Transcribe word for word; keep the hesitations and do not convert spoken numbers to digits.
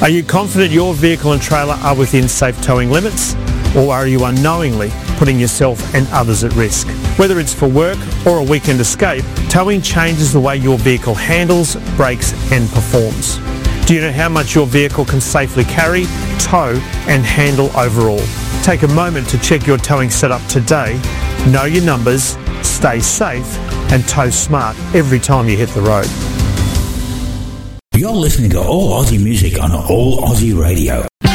Are you confident your vehicle and trailer are within safe towing limits? Or are you unknowingly putting yourself and others at risk? Whether it's for work or a weekend escape, towing changes the way your vehicle handles, brakes and performs. Do you know how much your vehicle can safely carry, tow and handle overall? Take a moment to check your towing setup today. Know your numbers, stay safe and tow smart every time you hit the road. You're listening to All Aussie Music on All Aussie Radio.